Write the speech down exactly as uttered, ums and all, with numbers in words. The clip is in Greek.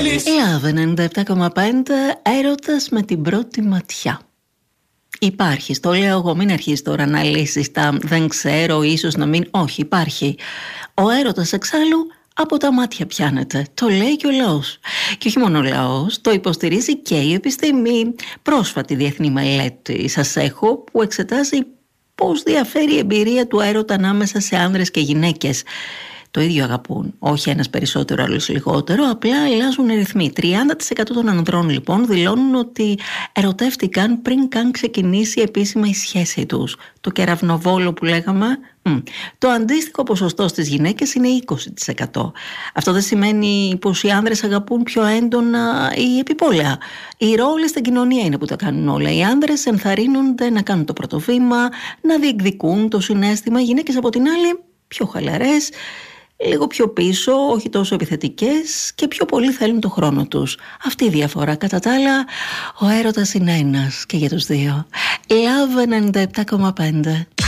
Love ενενήντα επτά κόμμα πέντε, έρωτας με την πρώτη ματιά. Υπάρχει, το λέω εγώ, μην αρχίσεις τώρα να λύσεις τα δεν ξέρω, ίσως να μην, όχι, υπάρχει. Ο έρωτας εξάλλου από τα μάτια πιάνεται, το λέει και ο λαός. Και όχι μόνο ο λαός, το υποστηρίζει και η επιστήμη. Πρόσφατη διεθνή μελέτη σας έχω που εξετάζει πώς διαφέρει η εμπειρία του έρωτα ανάμεσα σε άνδρες και γυναίκες. Το ίδιο αγαπούν, όχι ένας περισσότερο, άλλος λιγότερο, απλά αλλάζουν οι ρυθμοί. τριάντα τοις εκατό των ανδρών λοιπόν δηλώνουν ότι ερωτεύτηκαν πριν καν ξεκινήσει επίσημα η σχέση τους. Το κεραυνοβόλο που λέγαμε. Μ. Το αντίστοιχο ποσοστό στις γυναίκες είναι είκοσι τοις εκατό. Αυτό δεν σημαίνει πως οι άνδρες αγαπούν πιο έντονα ή επιπόλαια. Οι ρόλες στην κοινωνία είναι που τα κάνουν όλα. Οι άνδρες ενθαρρύνονται να κάνουν το πρώτο βήμα, να διεκδικούν το συναίσθημα. Οι γυναίκες από την άλλη πιο χαλαρές, λίγο πιο πίσω, όχι τόσο επιθετικές και πιο πολύ θέλουν το χρόνο τους. Αυτή η διαφορά. Κατά τα άλλα, ο έρωτας είναι ένας και για τους δύο. Love ενενήντα επτά κόμμα πέντε.